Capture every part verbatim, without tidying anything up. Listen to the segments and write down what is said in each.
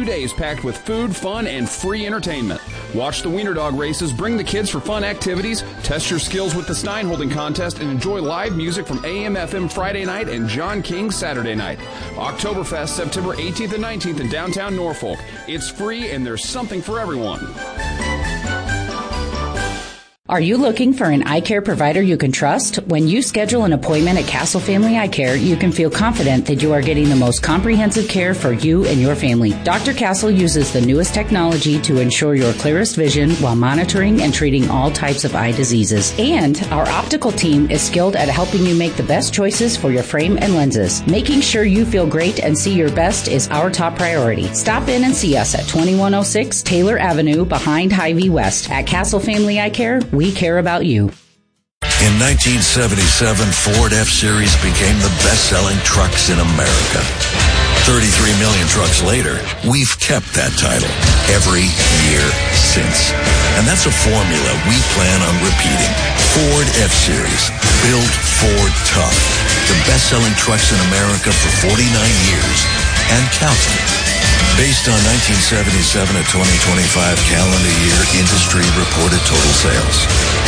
two days packed with food, fun, and free entertainment. Watch the Wiener Dog races, bring the kids for fun activities, test your skills with the Stein Holding Contest, and enjoy live music from A M F M Friday night and John King Saturday night. Oktoberfest, September eighteenth and nineteenth in downtown Norfolk. It's free and there's something for everyone. Are you looking for an eye care provider you can trust? When you schedule an appointment at Castle Family Eye Care, you can feel confident that you are getting the most comprehensive care for you and your family. Doctor Castle uses the newest technology to ensure your clearest vision while monitoring and treating all types of eye diseases. And our optical team is skilled at helping you make the best choices for your frame and lenses. Making sure you feel great and see your best is our top priority. Stop in and see us at twenty-one oh six Taylor Avenue behind Hy-Vee West. At Castle Family Eye Care, we care about you. In nineteen seventy-seven, Ford F-Series became the best-selling trucks in America. thirty-three million trucks later, we've kept that title every year since. And that's a formula we plan on repeating. Ford F-Series, built Ford tough. The best-selling trucks in America for forty-nine years and counting. Based on nineteen seventy-seven to twenty twenty-five calendar year industry reported total sales.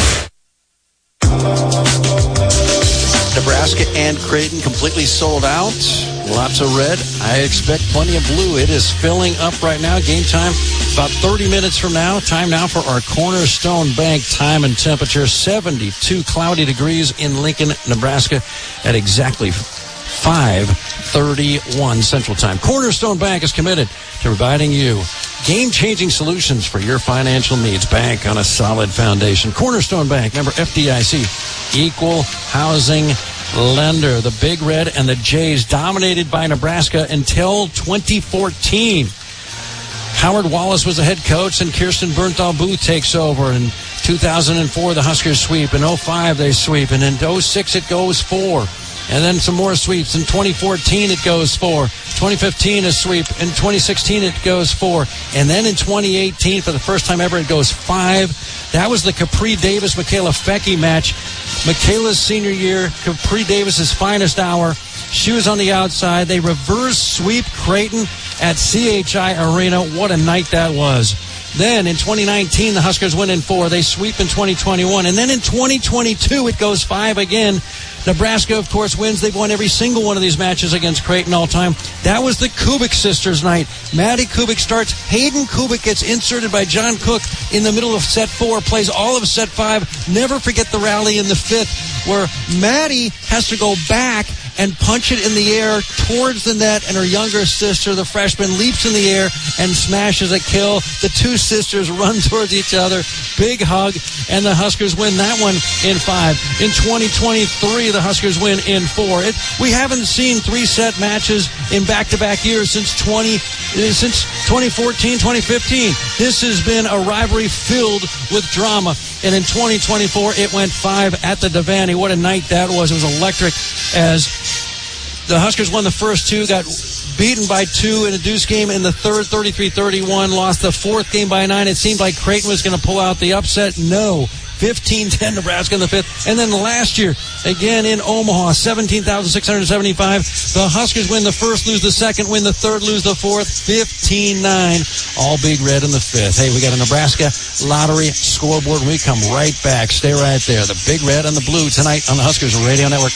Nebraska and Creighton completely sold out. Lots of red. I expect plenty of blue. It is filling up right now. Game time about thirty minutes from now. Time now for our Cornerstone Bank time and temperature. seventy-two cloudy degrees in Lincoln, Nebraska at exactly five thirty-one Central Time. Cornerstone Bank is committed to providing you game-changing solutions for your financial needs. Bank on a solid foundation. Cornerstone Bank, member F D I C, equal housing lender. The Big Red and the Jays dominated by Nebraska until twenty fourteen. Howard Wallace was the head coach, and Kirsten Bernthal Booth takes over. In two thousand four, the Huskers sweep. In oh five, they sweep. And in oh six, it goes four. And then some more sweeps. In twenty fourteen, it goes four. twenty fifteen, a sweep. In twenty sixteen, it goes four. And then in twenty eighteen, for the first time ever, it goes five. That was the Capri Davis-Michaela Fecke match. Michaela's senior year, Capri Davis's finest hour. She was on the outside. They reverse sweep Creighton at C H I Arena. What a night that was. Then in twenty nineteen, the Huskers win in four. They sweep in twenty twenty-one. And then in twenty twenty-two, it goes five again. Nebraska, of course, wins. They've won every single one of these matches against Creighton all time. That was the Kubik sisters' night. Maddie Kubik starts. Hayden Kubik gets inserted by John Cook in the middle of set four, plays all of set five. Never forget the rally in the fifth where Maddie has to go back and punch it in the air towards the net, and her younger sister, the freshman, leaps in the air and smashes a kill. The two sisters run towards each other. Big hug, and the Huskers win that one in five. In twenty twenty-three, the Huskers win in four. It, we haven't seen three-set matches in back-to-back years since twenty since twenty fourteen, twenty fifteen. This has been a rivalry filled with drama. And in twenty twenty-four, it went five at the Devaney. What a night that was. It was electric as the Huskers won the first two, got beaten by two in a deuce game in the third, thirty-three thirty-one, lost the fourth game by nine. It seemed like Creighton was going to pull out the upset. No. fifteen ten Nebraska in the fifth. And then last year, again in Omaha, seventeen thousand six hundred seventy-five. The Huskers win the first, lose the second, win the third, lose the fourth, fifteen nine. All Big Red in the fifth. Hey, we got a Nebraska lottery scoreboard. We come right back. Stay right there. The Big Red and the Blue tonight on the Huskers Radio Network.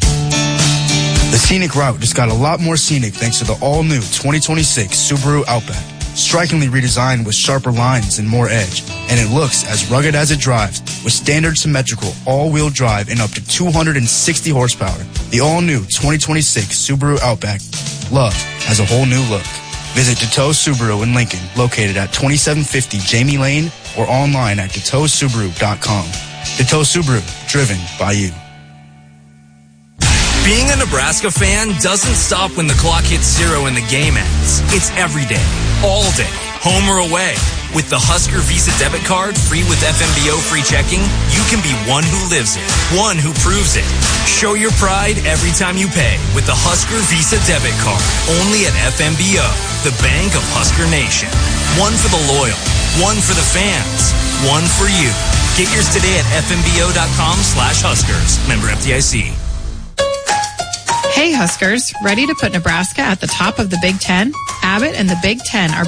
The scenic route just got a lot more scenic thanks to the all-new twenty twenty-six Subaru Outback. Strikingly redesigned with sharper lines and more edge, and it looks as rugged as it drives with standard symmetrical all-wheel drive and up to two hundred sixty horsepower. The all-new twenty twenty-six Subaru Outback. Love has a whole new look. Visit Deteau Subaru in Lincoln, located at twenty-seven fifty Jamie Lane, or online at deteau subaru dot com. Deteau Subaru, driven by you. Being a Nebraska fan doesn't stop when the clock hits zero and the game ends. It's every day, all day, home or away. With the Husker Visa debit card, free with F M B O free checking, you can be one who lives it, one who proves it. Show your pride every time you pay with the Husker Visa debit card, only at F M B O, the bank of Husker Nation. One for the loyal, one for the fans, one for you. Get yours today at F M B O dot com slash Huskers. Member F D I C. Hey Huskers, ready to put Nebraska at the top of the Big Ten? Abbott and the Big Ten are